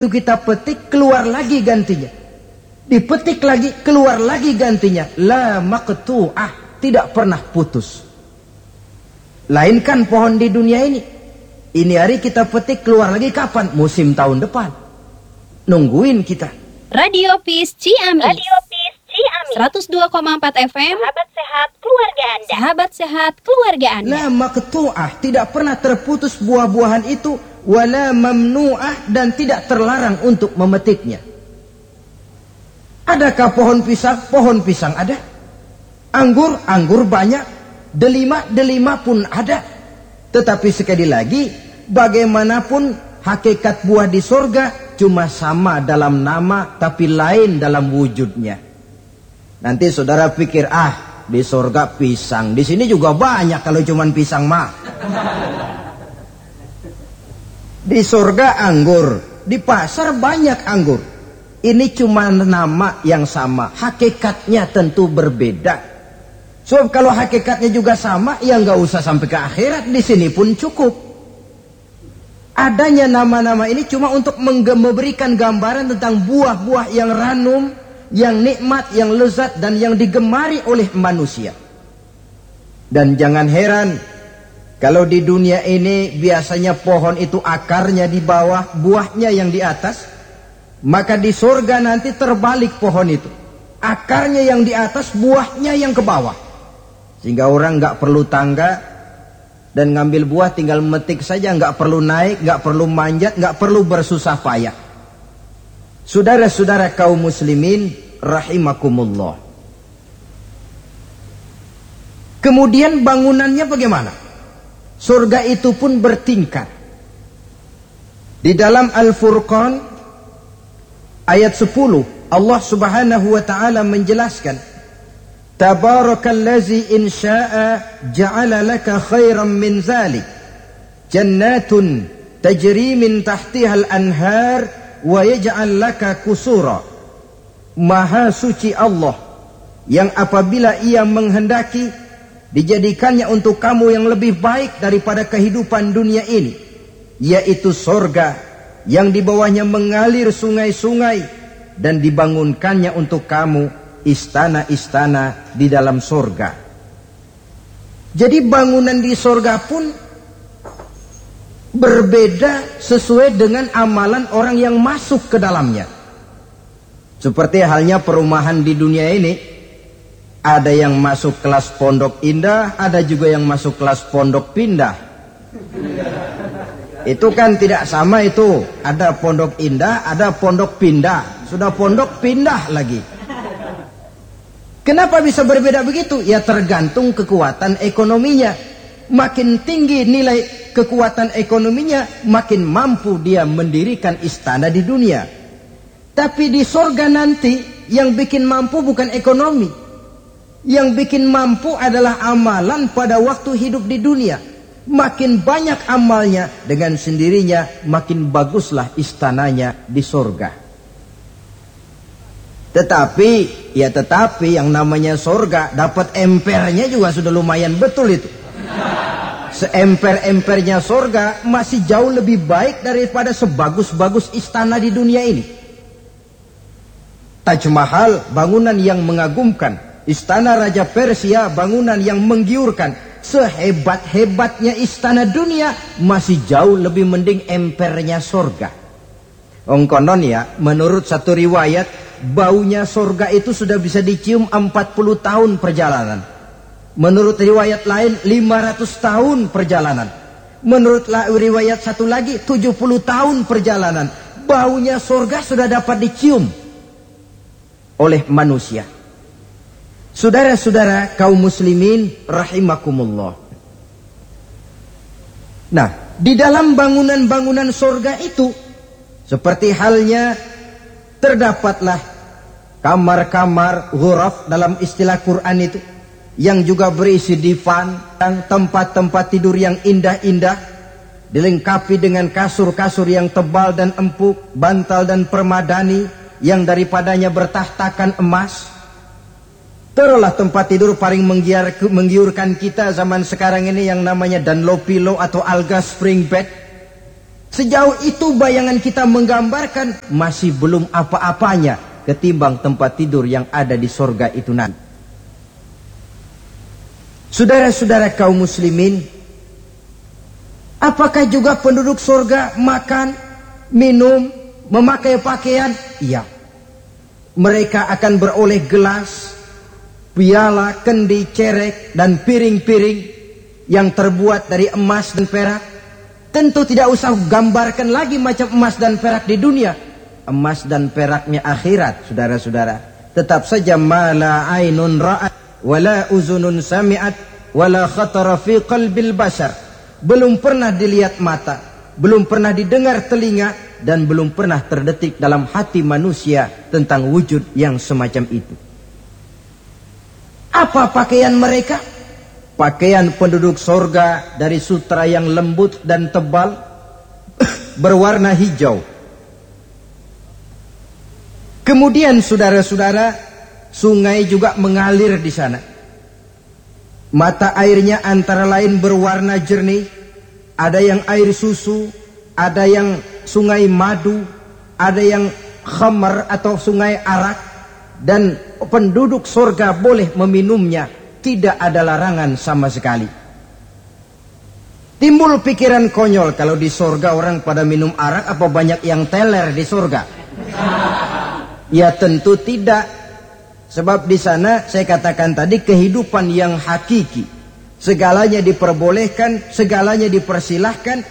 Itu kita petik, keluar lagi gantinya. Dipetik lagi, keluar lagi gantinya. La maqtu'ah, tidak pernah putus. Lainkan pohon di dunia ini. Ini hari kita petik, keluar lagi kapan? Musim tahun depan. Nungguin kita. Radio Peace Ciamis. Radio Peace Ciamis. 102,4 FM. Sahabat sehat keluarga Anda. Sahabat sehat keluarga Anda. La maqtu'ah, tidak pernah terputus buah-buahan itu. Wala mamnu'ah, dan tidak terlarang untuk memetiknya. Adakah pohon pisang? Pohon pisang ada. Anggur, anggur banyak. Delima, delima pun ada. Tetapi sekali lagi, bagaimanapun hakikat buah di surga cuma sama dalam nama, tapi lain dalam wujudnya. Nanti saudara pikir, di surga pisang, di sini juga banyak kalau cuma pisang mah. Di surga anggur, di pasar banyak anggur. Ini cuma nama yang sama, hakikatnya tentu berbeda. Sebab kalau hakikatnya juga sama, ya nggak usah sampai ke akhirat, di sini pun cukup. Adanya nama-nama ini cuma untuk memberikan gambaran tentang buah-buah yang ranum, yang nikmat, yang lezat, dan yang digemari oleh manusia. Dan jangan heran, kalau di dunia ini biasanya pohon itu akarnya di bawah, buahnya yang di atas, maka di surga nanti terbalik pohon itu. Akarnya yang di atas, buahnya yang ke bawah. Sehingga orang nggak perlu tangga dan ngambil buah tinggal metik saja, nggak perlu naik, nggak perlu manjat, nggak perlu bersusah payah. Saudara-saudara kaum muslimin rahimakumullah. Kemudian bangunannya bagaimana? Surga itu pun bertingkat. Di dalam Al-Furqan ayat 10, Allah Subhanahu wa taala menjelaskan, Tabarakallazi in syaa'a ja'ala laka khairan min dzalik jannatun tajri min tahtiha al-anhar wa yaj'al laka kusura. Maha suci Allah yang apabila ia menghendaki dijadikannya untuk kamu yang lebih baik daripada kehidupan dunia ini, yaitu sorga yang di bawahnya mengalir sungai-sungai, dan dibangunkannya untuk kamu istana-istana di dalam sorga. Jadi bangunan di sorga pun berbeda sesuai dengan amalan orang yang masuk ke dalamnya. Seperti halnya perumahan di dunia ini, ada yang masuk kelas pondok indah, ada juga yang masuk kelas pondok pindah. Itu kan tidak sama itu. Ada pondok indah, ada pondok pindah. Sudah pondok pindah lagi. Kenapa bisa berbeda begitu? Ya tergantung kekuatan ekonominya. Makin tinggi nilai kekuatan ekonominya, makin mampu dia mendirikan istana di dunia. Tapi di surga nanti yang bikin mampu bukan ekonomi. Yang bikin mampu adalah amalan pada waktu hidup di dunia. Makin banyak amalnya, dengan sendirinya makin baguslah istananya di surga. Tetapi yang namanya surga, dapat empernya juga sudah lumayan betul itu. Seemper-empernya surga masih jauh lebih baik daripada sebagus-bagus istana di dunia ini. Taj Mahal, bangunan yang mengagumkan. Istana Raja Persia, bangunan yang menggiurkan. Sehebat-hebatnya istana dunia, masih jauh lebih mending empernya surga. Konon ya, menurut satu riwayat, baunya surga itu sudah bisa dicium 40 tahun perjalanan. Menurut riwayat lain 500 tahun perjalanan. Menurut riwayat satu lagi 70 tahun perjalanan. Baunya surga sudah dapat dicium oleh manusia. Saudara-saudara kaum muslimin rahimakumullah. Nah, di dalam bangunan-bangunan surga itu, seperti halnya terdapatlah kamar-kamar ghuraf dalam istilah Quran itu, yang juga berisi divan dan tempat-tempat tidur yang indah-indah, dilengkapi dengan kasur-kasur yang tebal dan empuk, bantal dan permadani yang daripadanya bertahtakan emas. Taruhlah tempat tidur paling menggiurkan kita zaman sekarang ini yang namanya Dunlop pillow atau Alga spring bed. Sejauh itu bayangan kita menggambarkan masih belum apa-apanya ketimbang tempat tidur yang ada di sorga itu nanti. Saudara-saudara kaum muslimin, apakah juga penduduk sorga makan, minum, memakai pakaian? Iya. Mereka akan beroleh gelas, piala, kendi, cerek, dan piring-piring yang terbuat dari emas dan perak. Tentu tidak usah gambarkan lagi macam emas dan perak di dunia. Emas dan peraknya akhirat, saudara-saudara. Tetap saja ma la ainun ra'at wa la uzunun sami'at wa la khatara fi qalbil bashar. Belum pernah dilihat mata, belum pernah didengar telinga, dan belum pernah terdetik dalam hati manusia tentang wujud yang semacam itu. Apa pakaian mereka? Pakaian penduduk sorga dari sutra yang lembut dan tebal, berwarna hijau. Kemudian saudara-saudara, sungai juga mengalir di sana. Mata airnya antara lain berwarna jernih, ada yang air susu, ada yang sungai madu, ada yang khamar atau sungai arak, dan penduduk sorga boleh meminumnya. Tidak ada larangan sama sekali. Timbul pikiran konyol, kalau di sorga orang pada minum arak, apa banyak yang teler di sorga? Ya tentu tidak. Sebab di sana saya katakan tadi kehidupan yang hakiki. Segalanya diperbolehkan, segalanya dipersilahkan.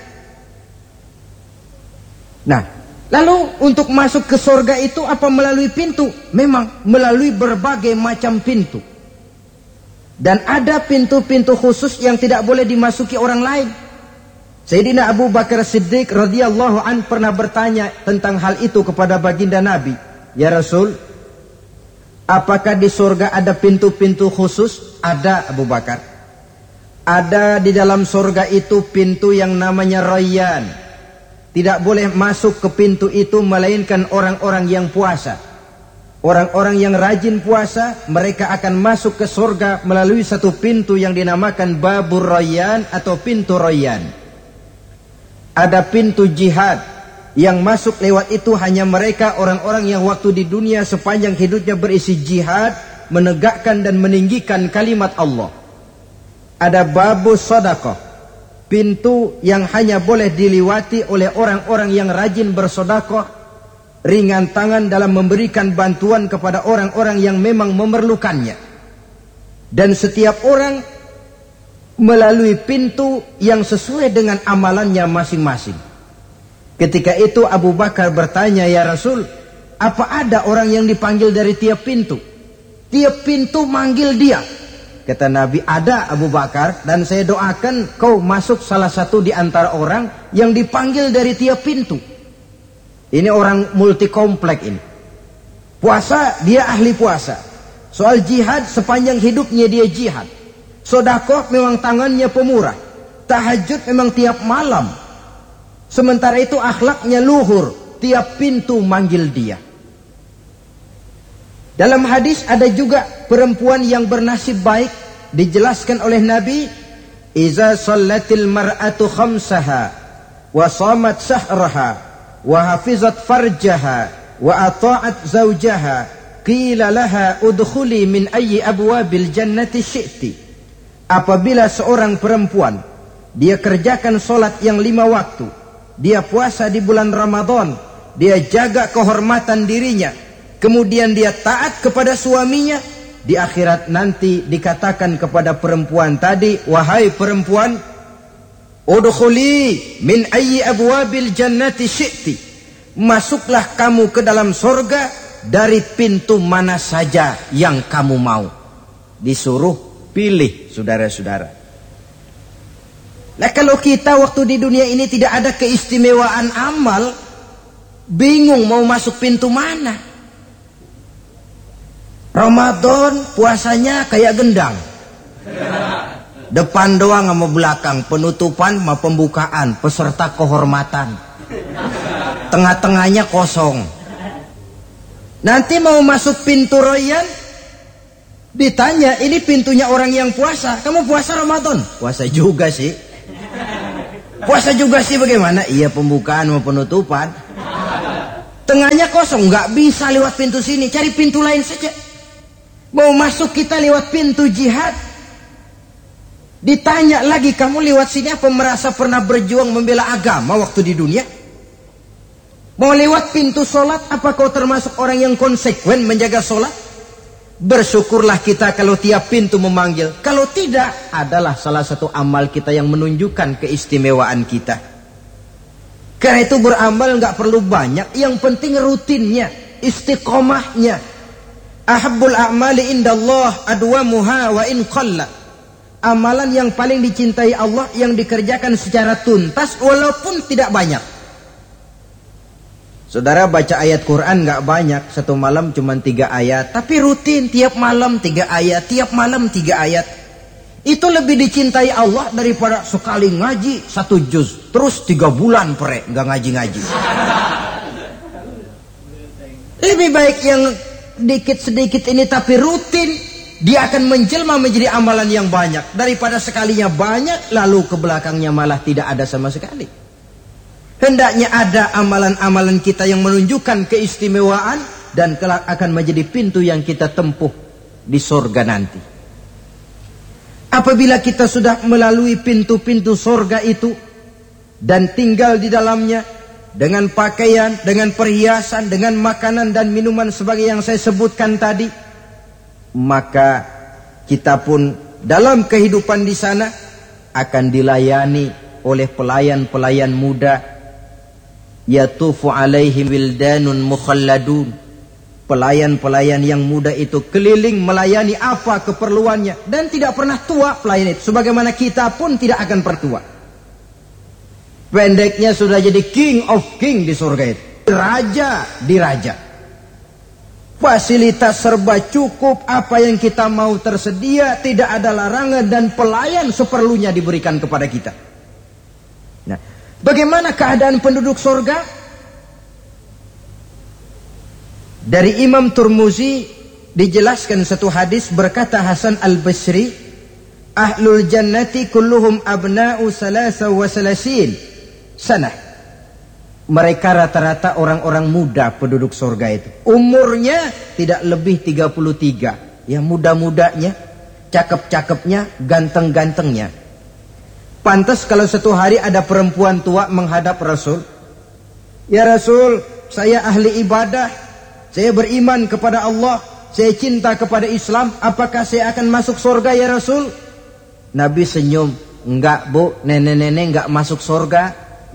Nah, lalu untuk masuk ke sorga itu apa melalui pintu? Memang melalui berbagai macam pintu. Dan ada pintu-pintu khusus yang tidak boleh dimasuki orang lain. Sayyidina Abu Bakar Siddiq radhiyallahu an pernah bertanya tentang hal itu kepada baginda Nabi. Ya Rasul, apakah di surga ada pintu-pintu khusus? Ada, Abu Bakar. Ada di dalam surga itu pintu yang namanya Rayyan. Tidak boleh masuk ke pintu itu melainkan orang-orang yang puasa. Orang-orang yang rajin puasa, mereka akan masuk ke surga melalui satu pintu yang dinamakan Babur Rayyan atau pintu Rayyan. Ada pintu jihad, yang masuk lewat itu hanya mereka orang-orang yang waktu di dunia sepanjang hidupnya berisi jihad, menegakkan dan meninggikan kalimat Allah. Ada Babus Sadaqah, pintu yang hanya boleh diliwati oleh orang-orang yang rajin bersedekah, ringan tangan dalam memberikan bantuan kepada orang-orang yang memang memerlukannya. Dan setiap orang melalui pintu yang sesuai dengan amalannya masing-masing. Ketika itu Abu Bakar bertanya, ya Rasul, apa ada orang yang dipanggil dari tiap pintu? Tiap pintu manggil dia. Kata Nabi, ada Abu Bakar, dan saya doakan kau masuk salah satu di antara orang yang dipanggil dari tiap pintu. Ini orang multi komplek ini. Puasa, dia ahli puasa. Soal jihad, sepanjang hidupnya dia jihad. Sedekah memang tangannya pemurah. Tahajud memang tiap malam. Sementara itu akhlaknya luhur. Tiap pintu manggil dia. Dalam hadis ada juga perempuan yang bernasib baik. Dijelaskan oleh Nabi, Iza sallatil mar'atu khamsaha wa shamat sahraha wa hafizat farjaha wa ata'at zawjaha qila laha udkhuli min ayyi abwabil jannati syi'ti. Apabila seorang perempuan dia kerjakan solat yang 5 waktu, dia puasa di bulan Ramadan, dia jaga kehormatan dirinya, kemudian dia taat kepada suaminya, di akhirat nanti dikatakan kepada perempuan tadi, wahai perempuan, udkhuli min ayyi abwabil jannati syi'ti. Masuklah kamu ke dalam surga dari pintu mana saja yang kamu mau. Disuruh pilih, saudara-saudara. Nah, kalau kita waktu di dunia ini tidak ada keistimewaan amal, bingung mau masuk pintu mana. Ramadan puasanya kayak gendang. Depan doang sama belakang, penutupan sama pembukaan, peserta kehormatan. Tengah-tengahnya kosong. Nanti mau masuk pintu Rayyan, ditanya, ini pintunya orang yang puasa. Kamu puasa Ramadan? Puasa juga sih. Puasa juga sih bagaimana? Iya, pembukaan mau penutupan. Tengahnya kosong, nggak bisa lewat pintu sini, cari pintu lain saja. Mau masuk kita lewat pintu jihad. Ditanya lagi, kamu lewat sini apa merasa pernah berjuang membela agama waktu di dunia? Mau lewat pintu sholat, apa kau termasuk orang yang konsekuen menjaga sholat? Bersyukurlah kita kalau tiap pintu memanggil. Kalau tidak, adalah salah satu amal kita yang menunjukkan keistimewaan kita. Karena itu beramal nggak perlu banyak, yang penting rutinnya, istiqomahnya. Ahabbul a'mali indallah adwamuha wa in qalla. Amalan yang paling dicintai Allah yang dikerjakan secara tuntas walaupun tidak banyak. Saudara baca ayat Quran nggak banyak, satu malam cuma 3 ayat, tapi rutin tiap malam 3 ayat, tiap malam 3 ayat. Itu lebih dicintai Allah daripada sekali ngaji 1 juz, terus 3 bulan nggak ngaji-ngaji. Lebih baik yang sedikit ini tapi rutin, dia akan menjelma menjadi amalan yang banyak daripada sekalinya banyak lalu ke belakangnya malah tidak ada sama sekali. Hendaknya ada amalan-amalan kita yang menunjukkan keistimewaan dan kelak akan menjadi pintu yang kita tempuh di sorga nanti. Apabila kita sudah melalui pintu-pintu sorga itu dan tinggal di dalamnya dengan pakaian, dengan perhiasan, dengan makanan dan minuman sebagai yang saya sebutkan tadi, maka kita pun dalam kehidupan di sana akan dilayani oleh pelayan-pelayan muda. Yatufu alaihim wildanun mukhalladun. Pelayan-pelayan yang muda itu keliling melayani apa keperluannya dan tidak pernah tua pelayan itu, sebagaimana kita pun tidak akan pertua. Pendeknya sudah jadi king of king di surga itu, raja di raja. Fasilitas serba cukup, apa yang kita mau tersedia, tidak ada larangan dan pelayan seperlunya diberikan kepada kita. Nah, bagaimana keadaan penduduk surga? Dari Imam Turmuzi dijelaskan satu hadis, berkata Hasan al-Basri, ahlul jannati kulluhum abna'u salasa wa salasin sanah. Mereka rata-rata orang-orang muda penduduk surga itu. Umurnya tidak lebih 33. Ya, muda-mudanya, cakep-cakepnya, ganteng-gantengnya. Pantas kalau satu hari ada perempuan tua menghadap Rasul. Ya Rasul, saya ahli ibadah, saya beriman kepada Allah, saya cinta kepada Islam, apakah saya akan masuk surga ya Rasul? Nabi senyum, enggak bu, nenek-nenek enggak masuk surga.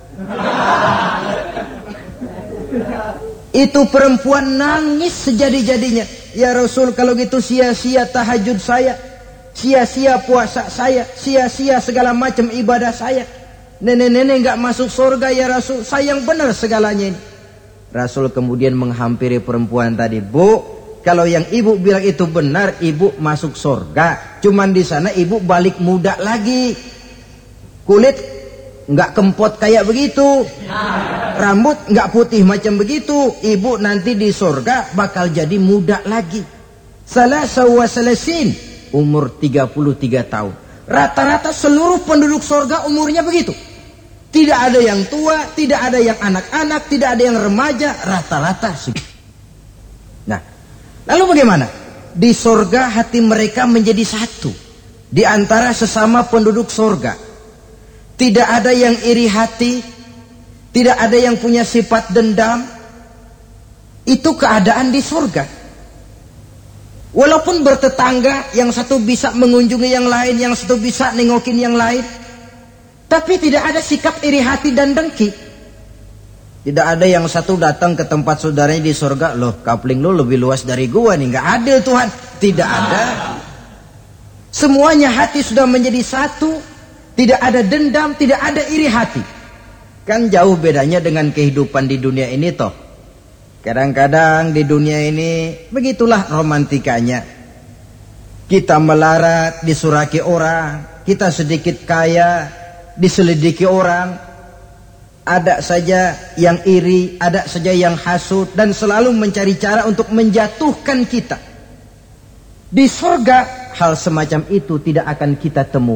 Itu perempuan nangis sejadi-jadinya. Ya Rasul, kalau gitu sia-sia tahajud saya, sia-sia puasa saya, sia-sia segala macam ibadah saya. Nenek-nenek enggak masuk surga ya Rasul, sayang benar segalanya ini. Rasul kemudian menghampiri perempuan tadi. Bu, kalau yang ibu bilang itu benar, ibu masuk surga. Cuman di sana ibu balik muda lagi. Kulit nggak kempot kayak begitu. Rambut nggak putih macam begitu. Ibu nanti di surga bakal jadi muda lagi. Salasa wa salasin, umur 33 tahun. Rata-rata seluruh penduduk surga umurnya begitu. Tidak ada yang tua, tidak ada yang anak-anak, tidak ada yang remaja, rata-rata. Nah, lalu bagaimana? Di surga hati mereka menjadi satu di antara sesama penduduk surga. Tidak ada yang iri hati, tidak ada yang punya sifat dendam. Itu keadaan di surga. Walaupun bertetangga, yang satu bisa mengunjungi yang lain, yang satu bisa nengokin yang lain, tapi tidak ada sikap iri hati dan dengki. Tidak ada yang satu datang ke tempat saudaranya di surga, loh kapling lu lebih luas dari gua nih, nggak adil Tuhan. Tidak ada. Semuanya hati sudah menjadi satu, tidak ada dendam, tidak ada iri hati. Kan jauh bedanya dengan kehidupan di dunia ini toh. Kadang-kadang di dunia ini begitulah romantikanya. Kita melarat, disuraki orang, kita sedikit kaya, diselidiki orang, ada saja yang iri, ada saja yang hasut, dan selalu mencari cara untuk menjatuhkan kita. Di surga hal semacam itu tidak akan kita temui.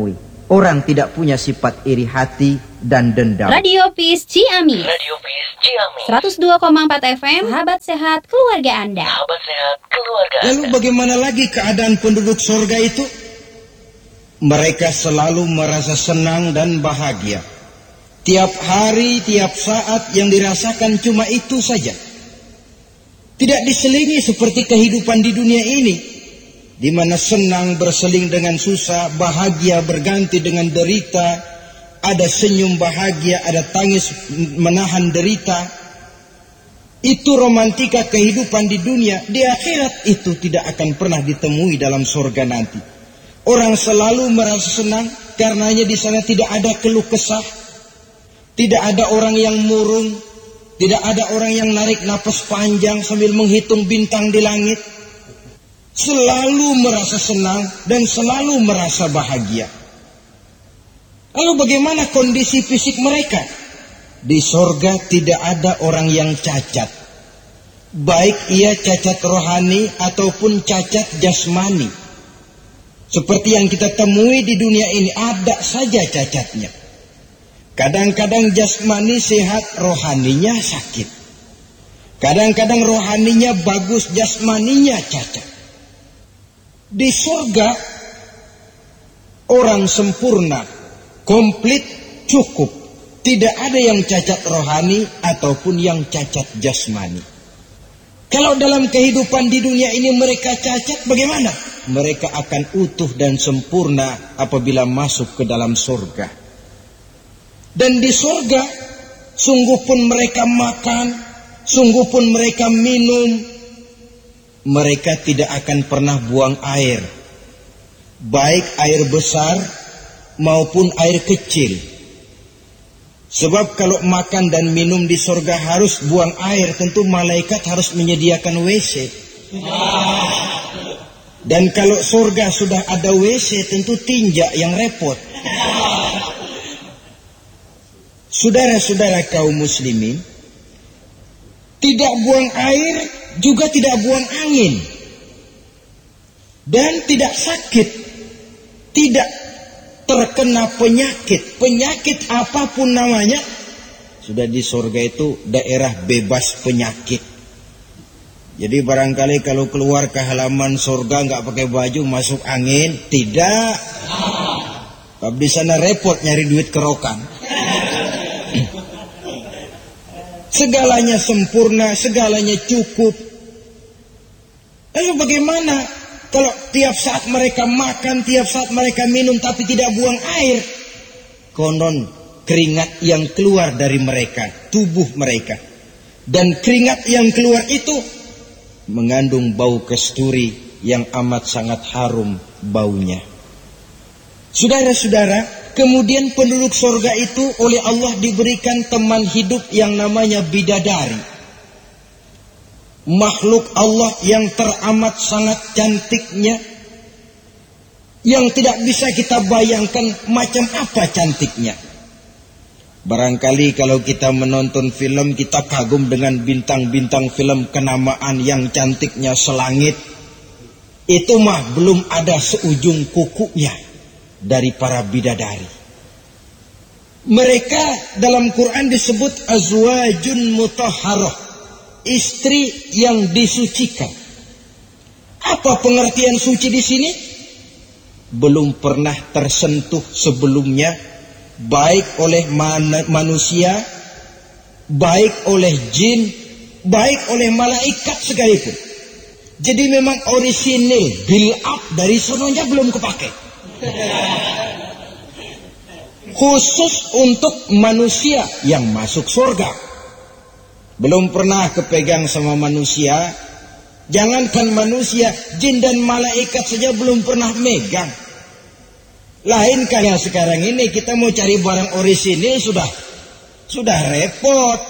Orang tidak punya sifat iri hati dan dendam. Radio Peace Ciamis. 102,4 FM. Sahabat sehat keluarga Anda. Lalu bagaimana lagi keadaan penduduk surga itu? Mereka selalu merasa senang dan bahagia. Tiap hari, tiap saat yang dirasakan cuma itu saja. Tidak diselingi seperti kehidupan di dunia ini, di mana senang berseling dengan susah, bahagia berganti dengan derita, ada senyum bahagia, ada tangis menahan derita. Itu romantika kehidupan di dunia. Di akhirat itu tidak akan pernah ditemui dalam surga nanti. Orang selalu merasa senang karenanya di sana tidak ada keluh kesah, tidak ada orang yang murung, tidak ada orang yang narik napas panjang sambil menghitung bintang di langit. Selalu merasa senang dan selalu merasa bahagia. Lalu bagaimana kondisi fisik mereka? Di sorga tidak ada orang yang cacat. Baik ia cacat rohani ataupun cacat jasmani. Seperti yang kita temui di dunia ini, ada saja cacatnya. Kadang-kadang jasmani sehat, rohaninya sakit. Kadang-kadang rohaninya bagus, jasmaninya cacat. Di surga, orang sempurna, komplit, cukup. Tidak ada yang cacat rohani ataupun yang cacat jasmani. Kalau dalam kehidupan di dunia ini mereka cacat, bagaimana? Mereka akan utuh dan sempurna apabila masuk ke dalam surga. Dan di surga, sungguh pun mereka makan, sungguh pun mereka minum, mereka tidak akan pernah buang air. Baik air besar maupun air kecil. Sebab kalau makan dan minum di surga harus buang air, tentu malaikat harus menyediakan WC. Dan kalau surga sudah ada WC, tentu tinja yang repot. Saudara-saudara kaum muslimin, tidak buang air juga tidak buang angin. Dan tidak sakit, tidak terkena penyakit apapun namanya. Sudah di surga itu daerah bebas penyakit. Jadi barangkali kalau keluar ke halaman surga nggak pakai baju masuk angin, tidak. Tapi di sana repot nyari duit kerokan. Segalanya sempurna, segalanya cukup. Lalu bagaimana kalau tiap saat mereka makan, tiap saat mereka minum tapi tidak buang air? Konon keringat yang keluar dari mereka, tubuh mereka. Dan keringat yang keluar itu mengandung bau kasturi yang amat sangat harum baunya. Saudara-saudara, kemudian penduduk surga itu oleh Allah diberikan teman hidup yang namanya bidadari. Makhluk Allah yang teramat sangat cantiknya, yang tidak bisa kita bayangkan macam apa cantiknya. Barangkali kalau kita menonton film, kita kagum dengan bintang-bintang film kenamaan yang cantiknya selangit. Itu mah belum ada seujung kukunya dari para bidadari. Mereka dalam Quran disebut azwajun mutahharah, istri yang disucikan. Apa pengertian suci di sini? Belum pernah tersentuh sebelumnya, baik oleh manusia, baik oleh jin, baik oleh malaikat sekalipun. Jadi memang orisinil, build up dari sononya belum kepake. Khusus untuk manusia yang masuk surga. Belum pernah kepegang sama manusia. Jangankan manusia, jin dan malaikat saja belum pernah megang. Lain kayak sekarang ini kita mau cari barang orisinil sudah repot.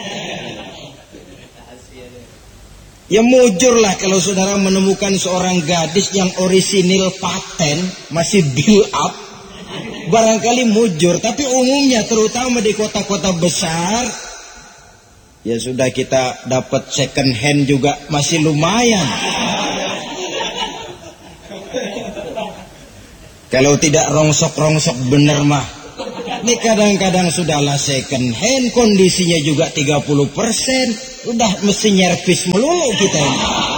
Ya mujurlah kalau saudara menemukan seorang gadis yang orisinil paten, masih build up, barangkali mujur. Tapi umumnya terutama di kota-kota besar, ya sudah kita dapat second hand juga masih lumayan. Kalau tidak rongsok-rongsok bener mah. Ini kadang-kadang sudahlah second hand, kondisinya juga 30%. Udah mesti nyervis melulu kita ini.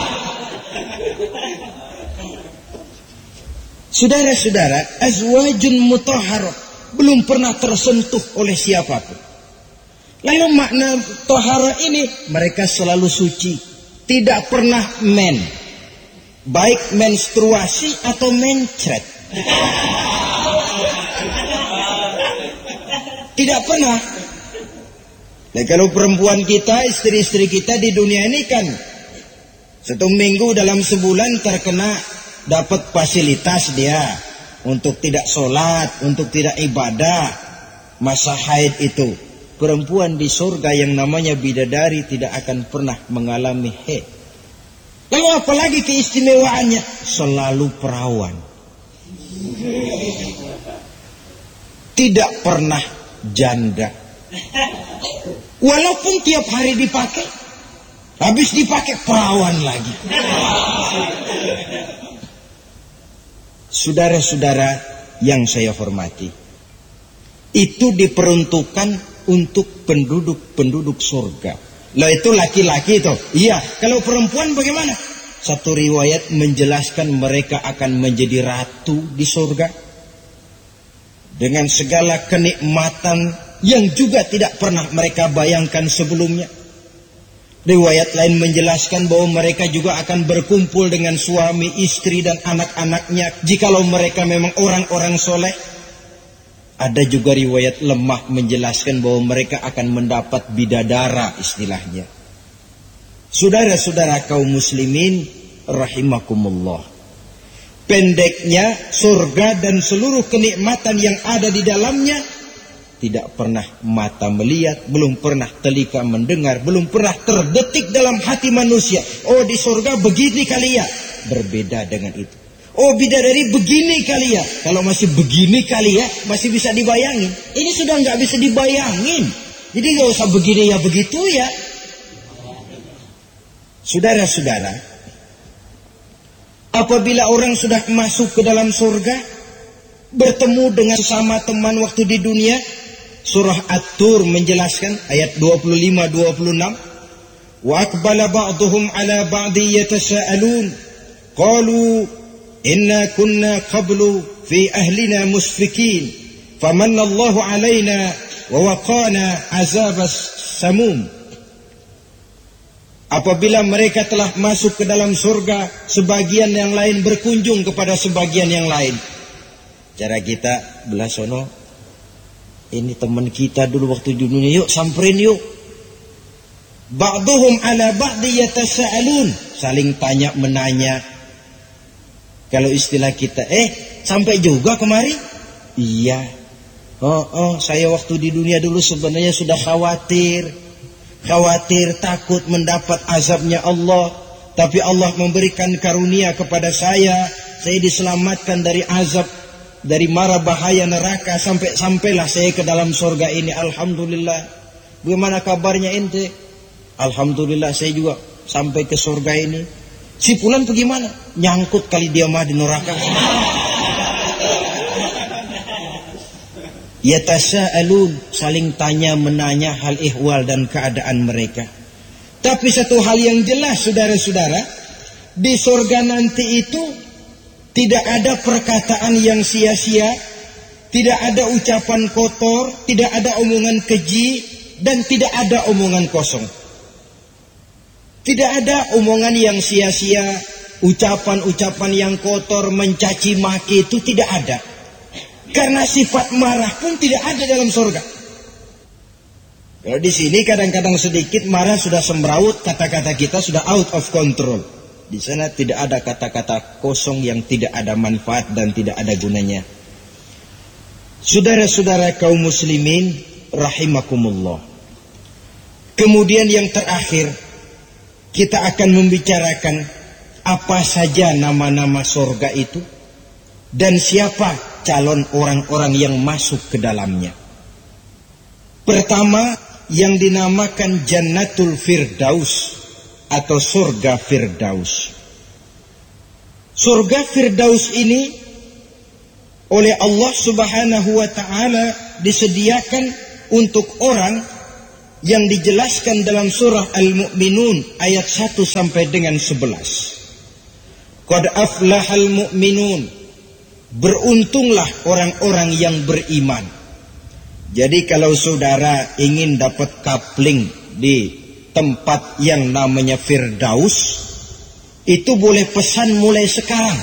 Saudara-saudara, azwajun mutahharah, belum pernah tersentuh oleh siapapun. Lalu makna tohara ini, mereka selalu suci, tidak pernah men, baik menstruasi atau mencret. Tidak pernah. Nah, kalau perempuan kita, istri-istri kita di dunia ini kan 1 minggu dalam sebulan terkena dapat fasilitas dia untuk tidak sholat, untuk tidak ibadah, masa haid itu. Perempuan di surga yang namanya bidadari tidak akan pernah mengalami haid. Lalu apalagi keistimewaannya? Selalu perawan. Tidak pernah janda. Walaupun tiap hari dipakai, habis dipakai perawan lagi. Saudara-saudara yang saya hormati, itu diperuntukkan untuk penduduk-penduduk surga. Lah itu laki-laki itu. Iya, kalau perempuan bagaimana? Satu riwayat menjelaskan mereka akan menjadi ratu di surga dengan segala kenikmatan yang juga tidak pernah mereka bayangkan sebelumnya. Riwayat lain menjelaskan bahwa mereka juga akan berkumpul dengan suami, istri dan anak-anaknya jikalau mereka memang orang-orang soleh. Ada juga riwayat lemah menjelaskan bahwa mereka akan mendapat bidadara istilahnya. Saudara-saudara kaum muslimin rahimakumullah. Pendeknya surga dan seluruh kenikmatan yang ada di dalamnya tidak pernah mata melihat, belum pernah telinga mendengar, belum pernah terdetik dalam hati manusia. Oh, di surga begini kali ya. Berbeda dengan itu. Oh, bidadari begini kali ya. Kalau masih begini kali ya, masih bisa dibayangin. Ini sudah nggak bisa dibayangin. Jadi nggak usah begini ya begitu ya. Saudara-saudara, apabila orang sudah masuk ke dalam surga, bertemu dengan sesama teman waktu di dunia, surah At-Tur menjelaskan ayat 25-26, wa aqbala ba'duhum ala ba'di yatasaalun qalu inna kunna qablu fi ahlina musfikin famanna Allahu alaina wa waqana azabas samum. Apabila mereka telah masuk ke dalam surga, sebagian yang lain berkunjung kepada sebagian yang lain. Cara kita belah sono, ini teman kita dulu waktu di dunia, yuk samperin yuk. Ba'duhum ala ba'di yatasaalun, saling tanya menanya. Kalau istilah kita, sampai juga kemari? Iya. Saya waktu di dunia dulu sebenarnya sudah khawatir takut mendapat azabnya Allah, tapi Allah memberikan karunia kepada saya diselamatkan dari azab, dari mara bahaya neraka, sampailah saya ke dalam surga ini. Alhamdulillah. Bagaimana kabarnya ente? Alhamdulillah saya juga sampai ke surga ini. Si Fulan bagaimana? Nyangkut kali dia mah di neraka. Yatasaalun, saling tanya menanya hal ihwal dan keadaan mereka. Tapi satu hal yang jelas saudara-saudara, di surga nanti itu tidak ada perkataan yang sia-sia, tidak ada ucapan kotor, tidak ada omongan keji, dan tidak ada omongan kosong. Tidak ada omongan yang sia-sia, ucapan-ucapan yang kotor, mencaci maki, itu tidak ada. Karena sifat marah pun tidak ada dalam surga. Kalau di sini kadang-kadang sedikit marah sudah semraut, kata-kata kita sudah out of control. Di sana tidak ada kata-kata kosong yang tidak ada manfaat dan tidak ada gunanya. Saudara-saudara kaum muslimin rahimakumullah. Kemudian yang terakhir, kita akan membicarakan apa saja nama-nama surga itu dan siapa calon orang-orang yang masuk ke dalamnya. Pertama, yang dinamakan Jannatul Firdaus atau surga Firdaus. Surga Firdaus ini oleh Allah Subhanahu wa ta'ala disediakan untuk orang yang dijelaskan dalam surah Al-Mu'minun ayat 1 sampai dengan 11. Qad aflahal mu'minun, beruntunglah orang-orang yang beriman. Jadi kalau saudara ingin dapat kapling di tempat yang namanya Firdaus, itu boleh pesan mulai sekarang.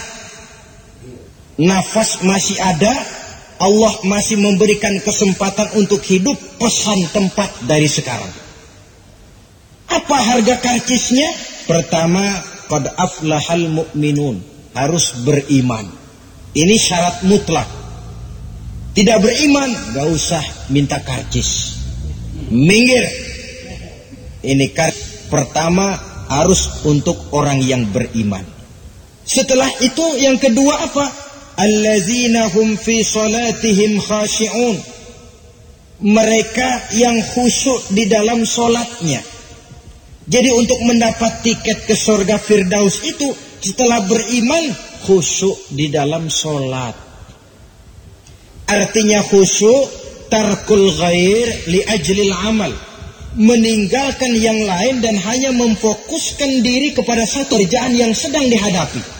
Nafas masih ada, Allah masih memberikan kesempatan untuk hidup, pesan tempat dari sekarang. Apa harga karcisnya? Pertama, qad aflahal mu'minun, harus beriman. Ini syarat mutlak. Tidak beriman, gak usah minta karcis. Minggir. Ini karcis pertama harus untuk orang yang beriman. Setelah itu yang kedua apa? Allazina hum fi salatihim khashi'un, mereka yang khusyuk di dalam solatnya. Jadi untuk mendapat tiket ke surga Firdaus itu setelah beriman khusyuk di dalam solat. Artinya khusyuk tarkul ghair li ajlil amal, meninggalkan yang lain dan hanya memfokuskan diri kepada satu kerjaan yang sedang dihadapi.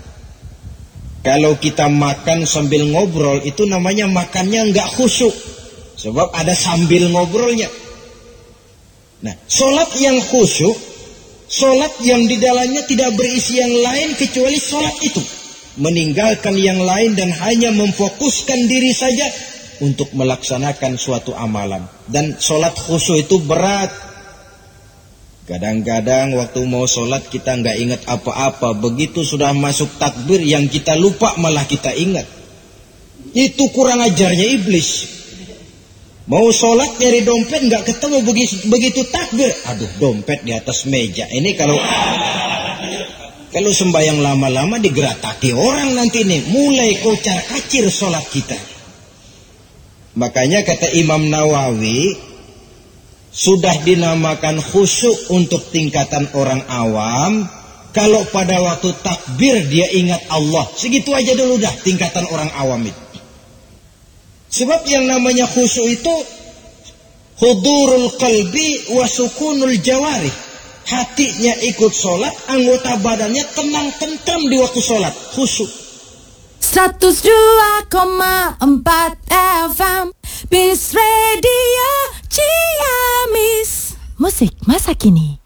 Kalau kita makan sambil ngobrol, itu namanya makannya nggak khusyuk, sebab ada sambil ngobrolnya. Nah, solat yang khusyuk, solat yang di dalamnya tidak berisi yang lain kecuali solat itu, meninggalkan yang lain dan hanya memfokuskan diri saja untuk melaksanakan suatu amalan. Dan solat khusyuk itu berat. Kadang-kadang waktu mau sholat kita nggak ingat apa-apa. Begitu sudah masuk takbir yang kita lupa malah kita ingat. Itu kurang ajarnya iblis. Mau sholat nyari dompet nggak ketemu, begitu takbir, aduh dompet di atas meja. Ini kalau sembahyang lama-lama digerataki orang nanti nih, mulai kocar kacir sholat kita. Makanya kata Imam Nawawi, sudah dinamakan khusyuk untuk tingkatan orang awam kalau pada waktu takbir dia ingat Allah. Segitu aja dulu dah tingkatan orang awam itu. Sebab yang namanya khusyuk itu hudurul qalbi wa sukunul jawarih. Hatinya ikut sholat, anggota badannya tenang tentram di waktu sholat. Khusyuk. 102,4 FM Peace Radio Ciamis. Musik masa kini.